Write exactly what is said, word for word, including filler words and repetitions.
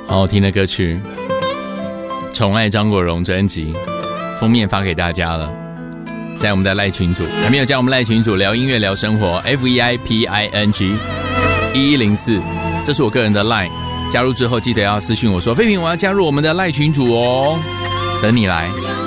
好好听的歌曲《宠爱张国荣》专辑封面发给大家了，在我们的赖群组，还没有加我们赖群组聊音乐聊生活 F E I P I N G 一一零四，这是我个人的 line， 加入之后记得要私讯我说飞平我要加入我们的赖群组哦，等你来。